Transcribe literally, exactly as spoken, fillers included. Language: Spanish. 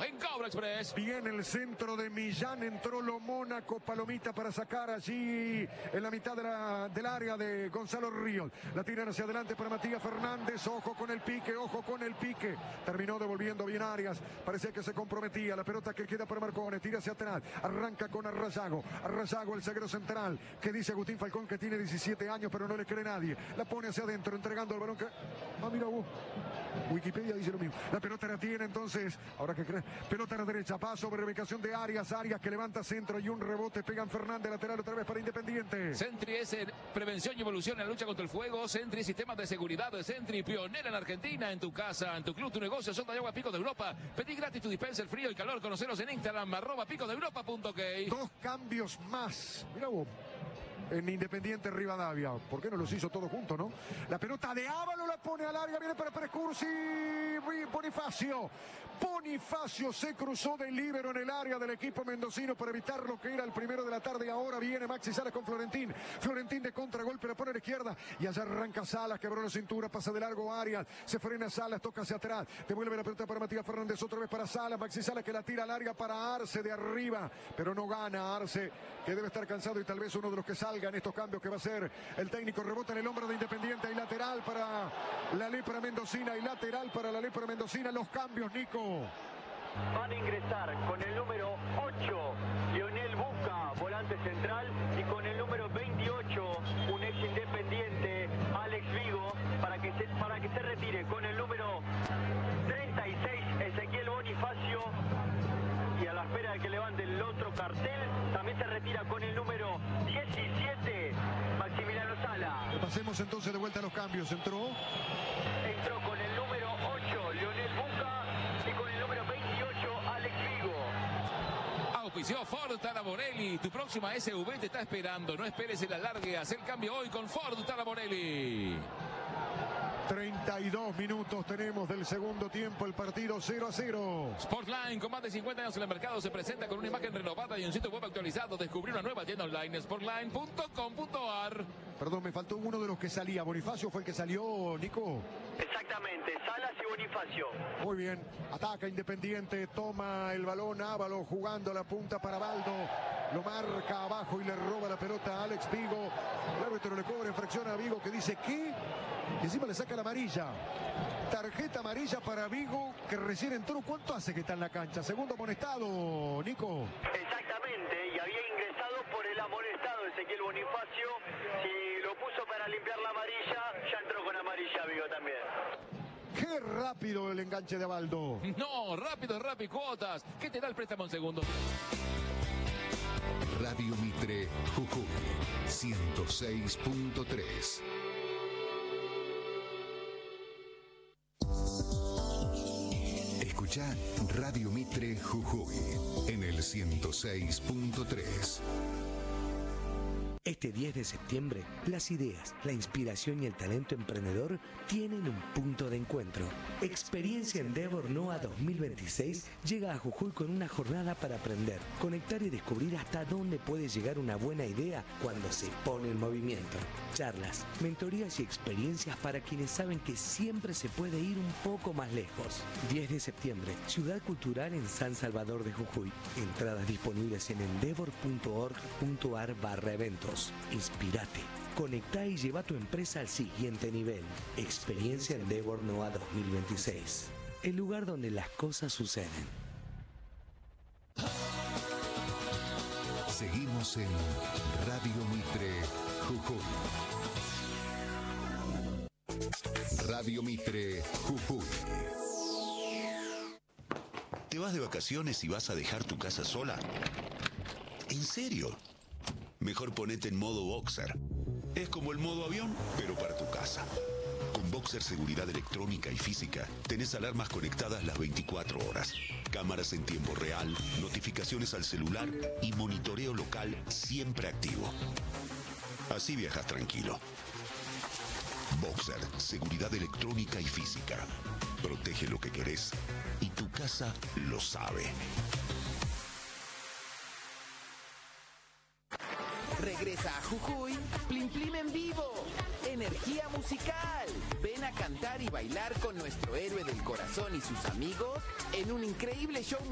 en Cobra Express. Bien el centro de Millán, entró lo Mónaco, palomita para sacar allí en la mitad de la, del área de Gonzalo Ríos. La tiran hacia adelante para Matías Fernández, ojo con el pique, ojo con el pique. Terminó devolviendo bien Arias, parecía que se comprometía. La pelota que queda para Marcone, tira hacia atrás, arranca con Arrayago. Arrayago, el zaguero central, que dice Agustín Falcón que tiene diecisiete años, pero no le cree nadie. La pone hacia adentro, entregando el balón que... Ah, mira vos. Wikipedia dice lo mismo. La pelota la tiene entonces, ahora que cree, pelota a la derecha, paso sobre ubicación de Arias, Arias que levanta centro y un rebote, pegan Fernández, lateral otra vez para Independiente. Sentry es en prevención y evolución en la lucha contra el fuego. Sentry, sistemas de seguridad de Sentry, pionera en Argentina, en tu casa, en tu club, tu negocio, Sonda de Agua Pico de Europa. Pedí gratis tu dispenser frío y calor, conoceros en Instagram, arroba pico de Europa punto ok. Dos cambios más, mira vos. En Independiente Rivadavia. ¿Por qué no los hizo todos juntos, no? La pelota de Ávalo la pone al área, viene para Prescursi. Bonifacio. Bonifacio se cruzó de líbero en el área del equipo mendocino para evitar lo que era el primero de la tarde. Ahora viene Maxi Salas con Florentín. Florentín de contragolpe, la pone a la izquierda. Y allá arranca Salas, quebró la cintura, pasa de largo Arias. Se frena Salas, toca hacia atrás. Devuelve la pelota para Matías Fernández, otra vez para Salas. Maxi Salas que la tira al área para Arce de arriba. Pero no gana Arce, que debe estar cansado y tal vez uno de los que salga en estos cambios que va a ser el técnico. Rebota en el hombro de Independiente y lateral para la lepra mendocina y lateral para la lepra mendocina. Los cambios, Nico. Van a ingresar con el número ocho, Lionel Busca, volante central, y con el número veintiocho, un ex Independiente, Alex Vigo, para que se, para que se retire con el número treinta y seis, Ezequiel Bonifacio. Y a la espera de que levante el otro cartel, también se retira con el número diecisiete, Maximiliano Sala. Pasemos entonces de vuelta a los cambios. Entró. Entró con el número ocho, Lionel Busca, y con el número veintiocho, Alex Vigo. Auspició Ford Taraborelli. Tu próxima S U V te está esperando. No esperes el alargue. Haz el cambio hoy con Ford Taraborelli. treinta y dos minutos tenemos del segundo tiempo, el partido cero a cero. Sportline, con más de cincuenta años en el mercado, se presenta con una imagen renovada y un sitio web actualizado. Descubrí una nueva tienda online, sportline punto com punto ar. Perdón, me faltó uno de los que salía. ¿Bonifacio fue el que salió, Nico? Exactamente, Salas y Bonifacio. Muy bien, ataca Independiente, toma el balón, Ávalo jugando la punta para Baldo. Lo marca abajo y le roba la pelota a Alex Vigo. El árbitro le cobra infracción a Vigo, que dice ¿qué? Y encima le saca la amarilla. Tarjeta amarilla para Vigo, que recién entró. ¿Cuánto hace que está en la cancha? Segundo amonestado, Nico. Exactamente, y había ingresado por el amonestado Ezequiel Bonifacio. Si lo puso para limpiar la amarilla, ya entró con amarilla Vigo también. Qué rápido el enganche de Baldo. No, rápido, rápido, cuotas. ¿Qué te da el préstamo en segundo? Radio Mitre, Jujuy, ciento seis punto tres. Escucha Radio Mitre Jujuy en el ciento seis punto tres. Este diez de septiembre, las ideas, la inspiración y el talento emprendedor tienen un punto de encuentro. Experiencia Endeavor NOA dos mil veintiséis llega a Jujuy con una jornada para aprender, conectar y descubrir hasta dónde puede llegar una buena idea cuando se pone en movimiento. Charlas, mentorías y experiencias para quienes saben que siempre se puede ir un poco más lejos. diez de septiembre, Ciudad Cultural en San Salvador de Jujuy. Entradas disponibles en endeavor punto org punto ar barra eventos. Inspírate, conectá y lleva tu empresa al siguiente nivel. Experiencia Endeavor NOA dos mil veintiséis. El lugar donde las cosas suceden. Seguimos en Radio Mitre Jujuy. Radio Mitre Jujuy. ¿Te vas de vacaciones y vas a dejar tu casa sola? ¿En serio? Mejor ponete en modo Boxer. Es como el modo avión, pero para tu casa. Con Boxer Seguridad Electrónica y Física, tenés alarmas conectadas las veinticuatro horas, cámaras en tiempo real, notificaciones al celular y monitoreo local siempre activo. Así viajas tranquilo. Boxer Seguridad Electrónica y Física. Protege lo que querés y tu casa lo sabe. Regresa a Jujuy, Plim Plim en vivo, energía musical. Ven a cantar y bailar con nuestro héroe del corazón y sus amigos en un increíble show